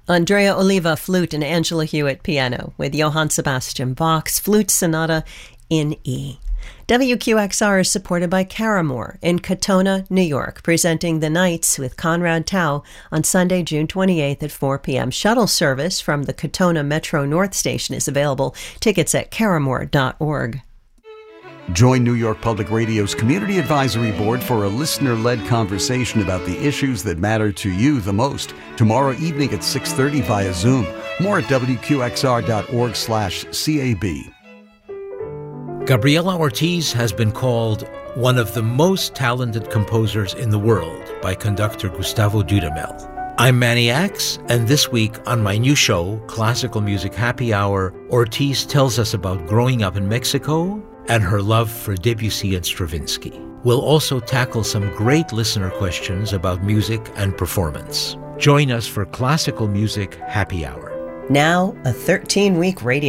Andrea Oliva, flute, and Angela Hewitt, piano, with Johann Sebastian Bach's Flute Sonata in E. WQXR is supported by Caramore in Katona, New York, presenting The Nights with Conrad Tao on Sunday, June 28th at 4 p.m. Shuttle service from the Katona Metro North Station is available. Tickets at caramore.org. Join New York Public Radio's Community Advisory Board for a listener-led conversation about the issues that matter to you the most. Tomorrow evening at 6:30 via Zoom. More at wqxr.org/CAB. Gabriela Ortiz has been called one of the most talented composers in the world by conductor Gustavo Dudamel. I'm Manny Axe, and this week on my new show, Classical Music Happy Hour, Ortiz tells us about growing up in Mexico and her love for Debussy and Stravinsky. We'll also tackle some great listener questions about music and performance. Join us for Classical Music Happy Hour. Now, a 13-week radio